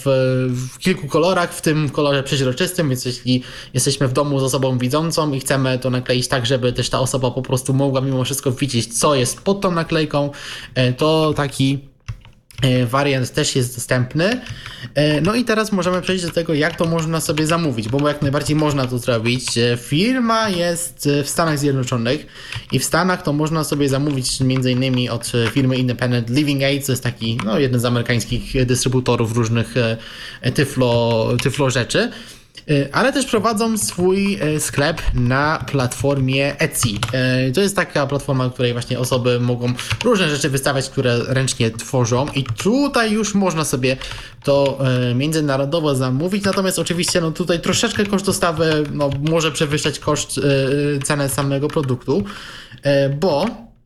w kilku kolorach, w tym kolorze przeźroczystym, więc jeśli jesteśmy w domu z osobą widzącą i chcemy to nakleić tak, żeby też ta osoba po prostu mogła mimo wszystko widzieć, co jest pod tą naklejką, to taki wariant też jest dostępny. No i teraz możemy przejść do tego, jak to można sobie zamówić, bo jak najbardziej można to zrobić. Firma jest w Stanach Zjednoczonych i w Stanach to można sobie zamówić m.in. od firmy Independent Living Aid, to jest taki jeden z amerykańskich dystrybutorów różnych tyflo rzeczy. Ale też prowadzą swój sklep na platformie Etsy. To jest taka platforma, w której właśnie osoby mogą różne rzeczy wystawiać, które ręcznie tworzą i tutaj już można sobie to międzynarodowo zamówić, natomiast oczywiście tutaj troszeczkę koszt dostawy może przewyższać cenę samego produktu, bo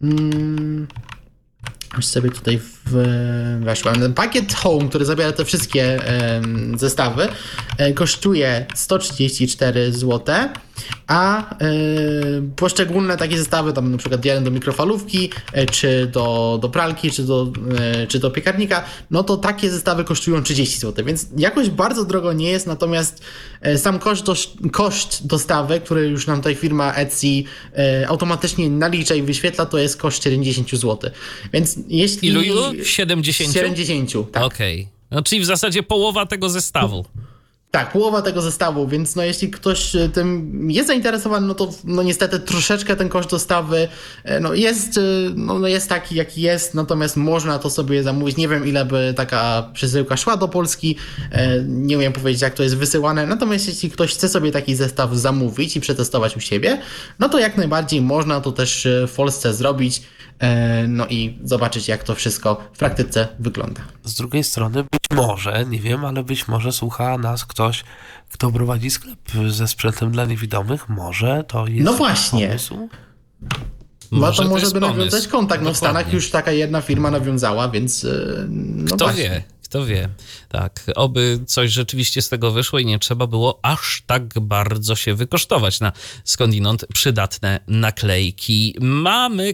już sobie tutaj weszłem. Ten pakiet Home, który zawiera te wszystkie zestawy, kosztuje 134 zł, a poszczególne takie zestawy, tam na przykład jeden do mikrofalówki, czy do pralki, czy do piekarnika, no to takie zestawy kosztują 30 zł, więc jakoś bardzo drogo nie jest, natomiast sam koszt dostawy, który już nam tutaj firma Etsy automatycznie nalicza i wyświetla, to jest koszt 70 zł. Więc jeśli... Ilu? 70? 70, tak. Okej. No czyli w zasadzie połowa tego zestawu. Tak, połowa tego zestawu, więc jeśli ktoś tym jest zainteresowany, to niestety troszeczkę ten koszt dostawy jest taki, jaki jest, natomiast można to sobie zamówić. Nie wiem, ile by taka przesyłka szła do Polski, nie umiem powiedzieć, jak to jest wysyłane, natomiast jeśli ktoś chce sobie taki zestaw zamówić i przetestować u siebie, no to jak najbardziej można to też w Polsce zrobić, i zobaczyć, jak to wszystko w praktyce wygląda. Z drugiej strony być może, nie wiem, ale być może słucha nas ktoś, kto prowadzi sklep ze sprzętem dla niewidomych. Może to jest pomysł? To może by nawiązać kontakt. W Stanach już taka jedna firma nawiązała, więc Kto wie. Tak, oby coś rzeczywiście z tego wyszło i nie trzeba było aż tak bardzo się wykosztować na skądinąd przydatne naklejki. Mamy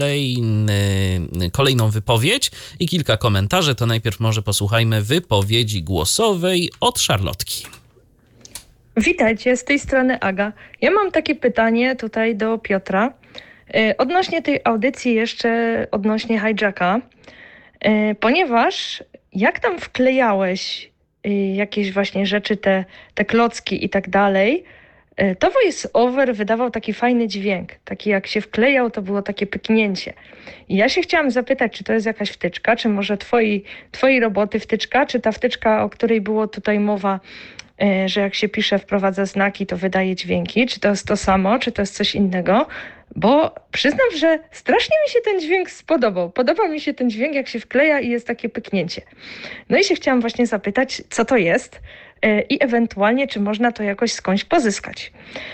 kolejną wypowiedź i kilka komentarzy. To najpierw może posłuchajmy wypowiedzi głosowej od Szarlotki. Witajcie, z tej strony Aga. Ja mam takie pytanie tutaj do Piotra. Odnośnie tej audycji jeszcze odnośnie hijacka, ponieważ jak tam wklejałeś jakieś właśnie rzeczy, te klocki i tak dalej, to voice-over wydawał taki fajny dźwięk. Taki jak się wklejał, to było takie pyknięcie. I ja się chciałam zapytać, czy to jest jakaś wtyczka, czy może twojej roboty wtyczka, czy ta wtyczka, o której było tutaj mowa, że jak się pisze, wprowadza znaki, to wydaje dźwięki. Czy to jest to samo, czy to jest coś innego? Bo przyznam, że strasznie mi się ten dźwięk spodobał. Podoba mi się ten dźwięk, jak się wkleja i jest takie pyknięcie. No i się chciałam właśnie zapytać, co to jest i ewentualnie, czy można to jakoś skądś pozyskać.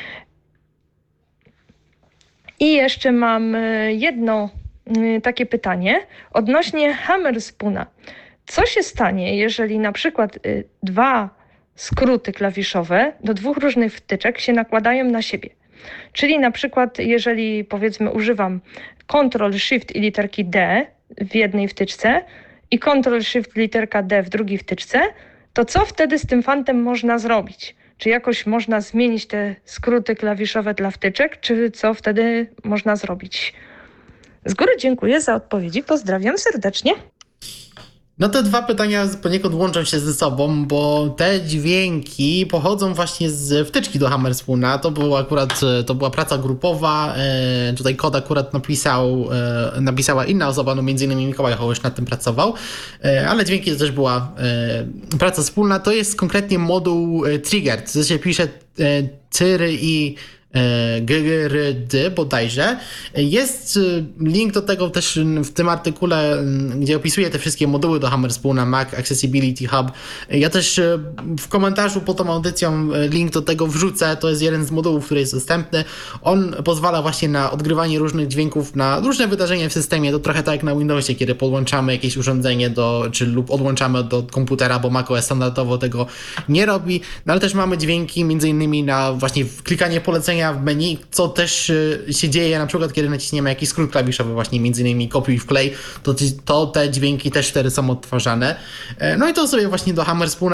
I jeszcze mam jedno takie pytanie odnośnie Hammerspoona. Co się stanie, jeżeli na przykład dwa skróty klawiszowe do dwóch różnych wtyczek się nakładają na siebie? Czyli na przykład, jeżeli powiedzmy używam Ctrl-Shift i literki D w jednej wtyczce i Ctrl-Shift literka D w drugiej wtyczce, to co wtedy z tym fantem można zrobić? Czy jakoś można zmienić te skróty klawiszowe dla wtyczek, czy co wtedy można zrobić? Z góry dziękuję za odpowiedzi, pozdrawiam serdecznie. Te dwa pytania poniekąd łączą się ze sobą, bo te dźwięki pochodzą właśnie z wtyczki do Hammerspoona. To była praca grupowa. Tutaj kod akurat napisała inna osoba, między innymi Mikołaj Hołysz nad tym pracował, ale dźwięki to też była praca wspólna. To jest konkretnie moduł triggered, to się pisze cyry i GRD bodajże. Jest link do tego też w tym artykule, gdzie opisuję te wszystkie moduły do Hammerspoona, Mac Accessibility Hub. Ja też w komentarzu pod tą audycją link do tego wrzucę. To jest jeden z modułów, który jest dostępny. On pozwala właśnie na odgrywanie różnych dźwięków na różne wydarzenia w systemie. To trochę tak jak na Windowsie, kiedy podłączamy jakieś urządzenie lub odłączamy do komputera, bo macOS standardowo tego nie robi. Ale też mamy dźwięki między innymi na właśnie klikanie polecenia w menu, co też się dzieje na przykład, kiedy naciśniemy jakiś skrót klawiszowy, właśnie między innymi kopiuj wklej, to te dźwięki też wtedy są odtwarzane. I to sobie właśnie do Hammerspoona